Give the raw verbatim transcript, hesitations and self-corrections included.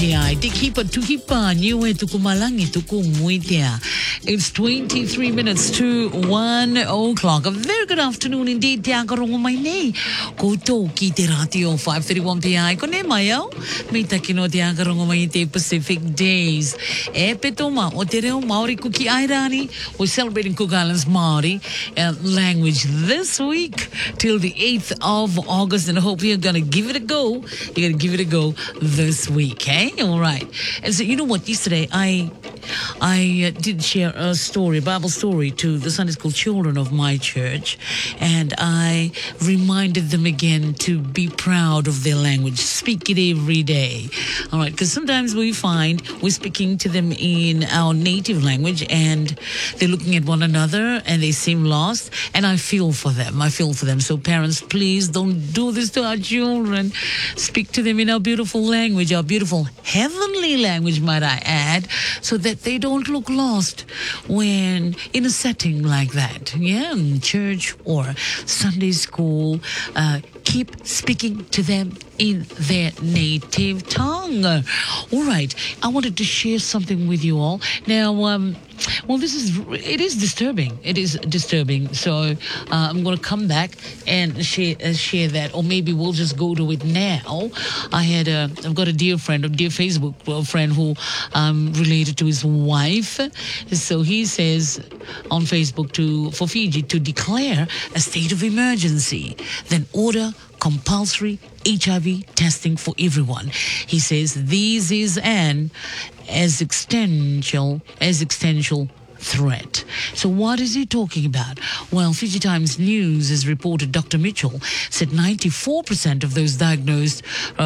P I. Tikipa tukipa niwe tukumalangi tukumuitia. It's twenty-three minutes to one o'clock. A very good afternoon indeed. Tiakarungo mai nei. Koto ki te ratio five thirty-one P I. Kone mai au. Mita kino tiakarungo mai te Pacific Days. E petoma o te reo Maori kuki airani. We're celebrating Cook Islands Maori uh, language this week till the eighth of August, and I hope you're gonna give it a go. You're gonna give it a go this week, eh? All right. And so, you know what? Yesterday, I I uh, did share a story, a Bible story, to the Sunday school children of my church, and I reminded them again to be proud of their language, speak it every day. All right, because sometimes we find we're speaking to them in our native language, and they're looking at one another and they seem lost, and I feel for them. I feel for them. So parents, please don't do this to our children. Speak to them in our beautiful language, our beautiful heavenly language, might I add, so that they don't look lost when in a setting like that. Yeah, in church or Sunday school. Uh, keep speaking to them in their native tongue. All right, I wanted to share something with you all. Now, um, well, this is, it is disturbing. It is disturbing. So uh, I'm going to come back and share, uh, share that, or maybe we'll just go to it now. I had a, I've got a dear friend, a dear Facebook friend who um, related to his wife. So he says on Facebook to for Fiji to declare a state of emergency, then order compulsory H I V testing for everyone. He says this is an existential, existential threat. So what is he talking about? Well, Fiji Times News has reported Doctor Mitchell said ninety-four percent of those diagnosed uh,